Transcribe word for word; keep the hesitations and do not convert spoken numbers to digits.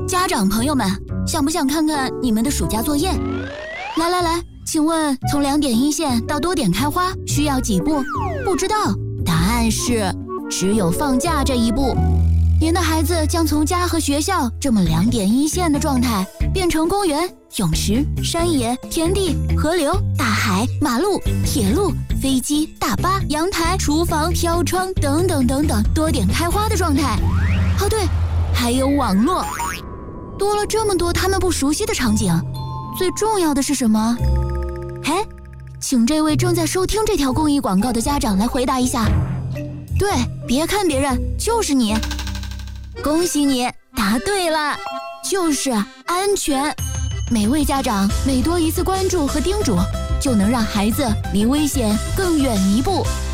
家长朋友们，想不想看看你们的暑假作业？来来来，请问从两点一线到多点开花需要几步？不知道，答案是只有放假这一步。您的孩子将从家和学校这么两点一线的状态，变成公园、泳池、山野、田地、河流、大海、马路、铁路、飞机、大巴、阳台、厨房、飘窗等等等等多点开花的状态。哦对，还有网络。多了这么多他们不熟悉的场景，最重要的是什么？哎，请这位正在收听这条公益广告的家长来回答一下。对，别看别人，就是你。恭喜你答对了，就是安全。每位家长每多一次关注和叮嘱，就能让孩子离危险更远一步。